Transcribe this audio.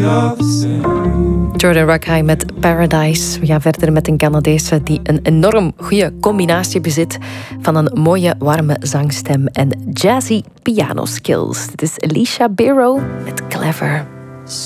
all the same. Jordan Rakei met Paradise. We gaan verder met een Canadese die een enorm goede combinatie bezit van een mooie, warme zangstem en jazzy piano skills. Dit is Alicia Barrow met Clever.